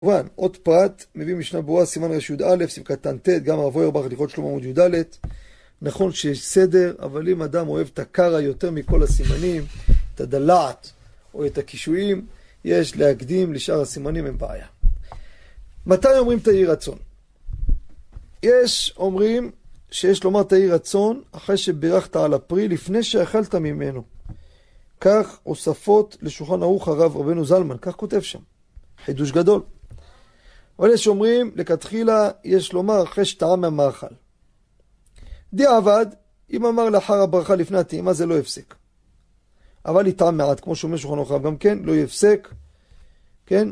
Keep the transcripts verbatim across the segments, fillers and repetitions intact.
כמובן, עוד פרט, מביא משנה ברורה, סימן רש י"א, סעיף קטן ט', גם הרב אוירבך, הלכות שלמה עמוד י"ד. נכון שיש סדר, אבל אם אדם אוהב את הקרא יותר מכל הסימנים, את הדלעת או את הקישואים, יש להקדים לשאר הסימנים, הם בעיה. מתי אומרים תהי רצון? יש אומרים שיש לומר תהי רצון אחרי שבירכת על הפרי לפני שאכלת ממנו. כך הוספות לשולחן ערוך הרב רבנו זלמן, כך כותב שם. חידוש גדול. אבל יש אומרים, לכתחילה יש לומר אחרי שטעם מהמאכל. דיעבד, אם אמר לאחר הברכה לפני הטעימה, זה לא יפסק. אבל יטעם מעט, כמו שאומר שולחן ערוך הרב גם כן, לא יפסק. כן?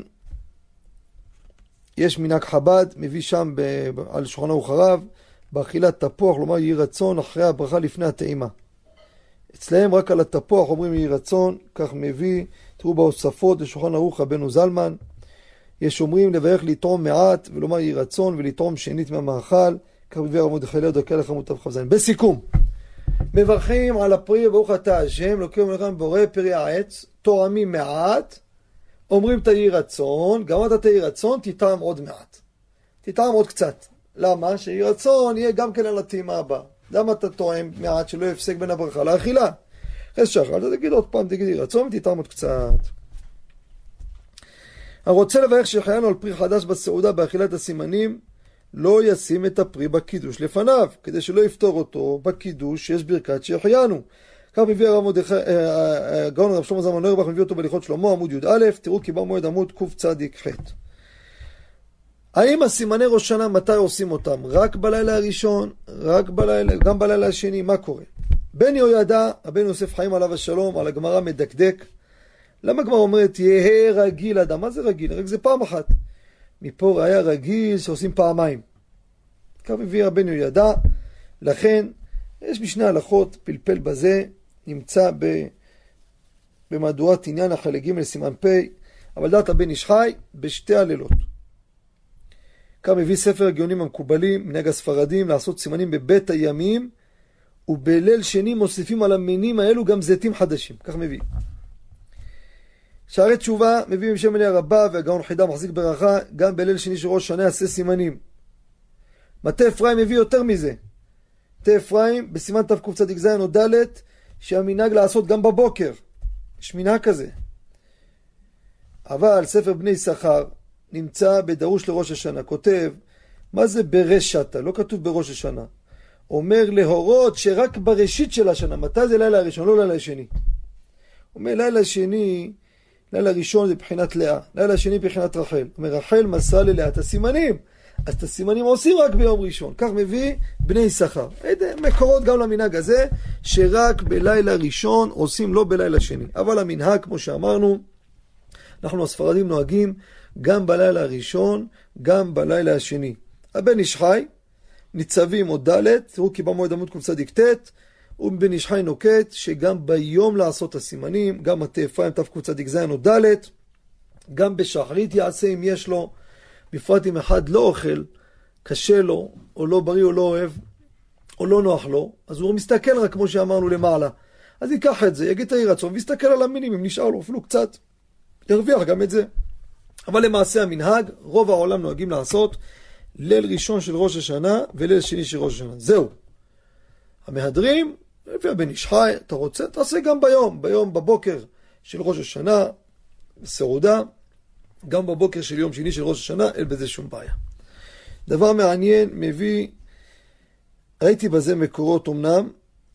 יש מנהג חב"ד, מביא שם ב- על שולחן ערוך הרב, באכילת תפוח, לומר יהי רצון אחרי הברכה לפני הטעימה. אצלהם רק על התפוח אומרים יהי רצון, כך מביא, תראו בהוספות לשולחן ערוך רבנו זלמן. יש אומרים לברך לטעום מעט ולומר יהי רצון ולטעום שנית מהמאכל, כך מביא הרב מרדכי אליהו דרכי הלכה מוטב כ"ז. בסיכום, מברכים על הפרי ברוך אתה השם, לוקחים מלאכם בורא פרי העץ, תורמים מעט, אומרים תהי רצון, גם אתה תהי רצון, תטעם עוד מעט. תטעם עוד קצת. למה? שיהי רצון יהיה גם כן על הטעימה הבאה. למה אתה טועם מעט שלא יפסק בין הברכה לאכילה? אחרי שחר, אתה תגיד עוד פעם, תגידי רצון ותטעם עוד קצת. הרוצה לברך שהחיינו על פרי חדש בסעודה באכילת הסימנים, לא ישים את הפרי בקידוש לפניו, כדי שלא יפתור אותו בקידוש שיש ברכת שהחיינו. כך מביא הרב מרדכי, גאון רב שלמה זלמן אוירבך, מביא אותו בהלכות שלמה, עמוד י"א, תראו כי במועד עמוד קצ"ח. האם הסימני ראש שנה, מתי עושים אותם? רק בלילה הראשון, רק בלילה, גם בלילה השני, מה קורה? בן יהוידע, הבן יוסף חיים עליו השלום, על הגמרא מדקדק. למה הגמרא אומרת, יהא רגיל אדם? מה זה רגיל? רק זה פעם אחת. מפה היה רגיל שעושים פעמיים. כך מביא הבן יהוידע, לכן יש משנה הלכות, פלפל בזה, נמצא ב... במהדורת עניין החלק ג' סימן פ', אבל דעת הבן איש חי בשתי הלילות. כך מביא ספר הגאונים המקובלים, מנהג הספרדים, לעשות סימנים בבית הימים, ובליל שני מוסיפים על המינים האלו גם זיתים חדשים. כך מביא. שערי תשובה מביא משם אליה רבה והגאון חידה מחזיק ברכה, גם בליל שני של ראש שנה יעשה סימנים. מטה אפרים מביא יותר מזה. מטה אפרים בסימן תקצ"ז או ד' שהמנהג לעשות גם בבוקר. יש מנהג כזה. אבל ספר בני שכר נמצא בדרוש לראש השנה. כותב, מה זה ברשתה? לא כתוב בראש השנה. אומר להורות שרק בראשית של השנה. מתי זה לילה הראשון? לא לילה השני. אומר לילה שני, לילה ראשון זה בחינת לאה. לילה שני בחינת רחל. אומר רחל מסרה ללאה את הסימנים. אז את הסימנים עושים רק ביום ראשון. כך מביא בני שכר. מקורות גם למנהג הזה, שרק בלילה ראשון עושים לא בלילה שני. אבל המנהג, כמו שאמרנו, אנחנו הספרדים נוהגים גם בלילה הראשון, גם בלילה השני. הבן איש חי, ניצבים עוד ד', תראו כי במועד עמוד קצ"ט, ובן איש חי נוקט שגם ביום לעשות הסימנים, גם מטה אפרים תקצ"ז עוד ד', גם בשחרית יעשה אם יש לו, בפרט אם אחד לא אוכל, קשה לו, או לא בריא או לא אוהב, או לא נוח לו, אז הוא מסתכל רק כמו שאמרנו למעלה. אז ייקח את זה, יגיד תהי רצון, ויסתכל על המינים, אם נשאר לו אפילו קצת, ירוויח גם את זה. אבל למעשה המנהג, רוב העולם נוהגים לעשות ליל ראשון של ראש השנה וליל שני של ראש השנה. זהו. המהדרים, לפי הבן איש חי, אתה רוצה, תעשה גם ביום, ביום בבוקר של ראש השנה, בסעודה, גם בבוקר של יום שני של ראש השנה, אין בזה שום בעיה. דבר מעניין, מביא, ראיתי בזה מקורות אמנם,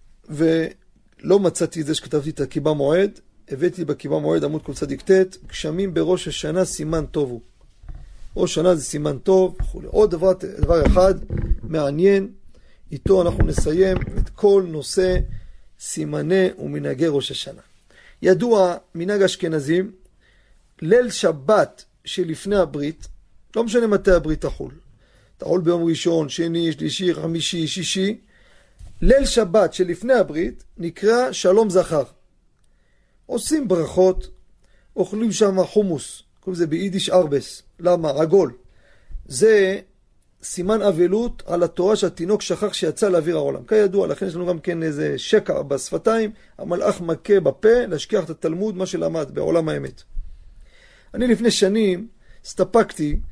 ולא מצאתי את זה שכתבתי את הקיבה מועד, הבאתי בקיבה מועד עמוד קצ"ט, גשמים בראש השנה סימן טוב הוא. ראש השנה זה סימן טוב וכו'. עוד דבר, דבר אחד מעניין, איתו אנחנו נסיים את כל נושא סימני ומנהגי ראש השנה. ידוע מנהג אשכנזים, ליל שבת שלפני הברית, לא משנה מתי הברית תחול. תחול ביום ראשון, שני, שלישי, חמישי, שישי. ליל שבת שלפני הברית נקרא שלום זכר. עושים ברכות, אוכלים שם חומוס, קוראים לזה ביידיש ארבס. למה? עגול. זה סימן אבלות על התורה שהתינוק שכח שיצא לאוויר העולם. כידוע, לכן יש לנו גם כן איזה שקע בשפתיים, המלאך מכה בפה, להשכיח את התלמוד, מה שלמד בעולם האמת. אני לפני שנים הסתפקתי